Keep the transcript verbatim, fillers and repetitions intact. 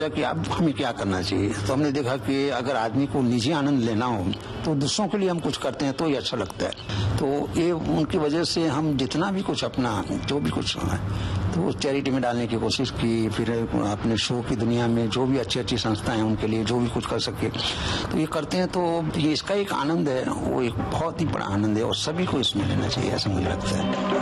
कि अब हमें क्या करना चाहिए। तो हमने देखा कि अगर आदमी को निजी आनंद लेना हो तो दूसरों के लिए हम कुछ करते हैं तो ये अच्छा लगता है। तो ये उनकी वजह से हम जितना भी कुछ अपना जो भी कुछ है तो चैरिटी में डालने की कोशिश की। फिर अपने शो की दुनिया में जो भी अच्छी अच्छी संस्थाएं हैं उनके लिए जो भी कुछ कर सके तो ये करते हैं। तो ये इसका एक आनंद है, वो एक बहुत ही बड़ा आनंद है और सभी को इसमें लेना चाहिए, ऐसा मुझे लगता है।